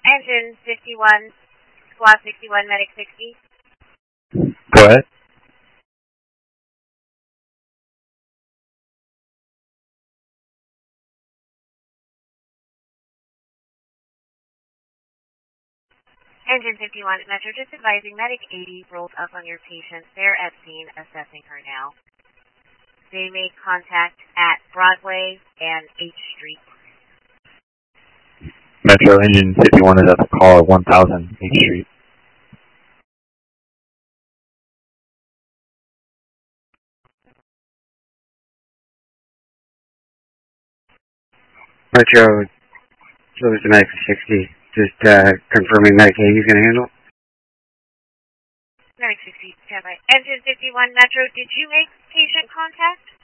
Engine 51, Squad 61, Medic 60. Go ahead. Engine 51, Metro, just advising Medic 80 rolled up on your patient. They're at scene assessing her now. They made contact at Broadway and H Street. Metro Engine 51 is at the call at 1000 H Street. Metro, Silver to Medic 60. Just confirming Medic 80 is going to handle. Medic 60, stand by. Engine 51, Metro, did you make patient contact?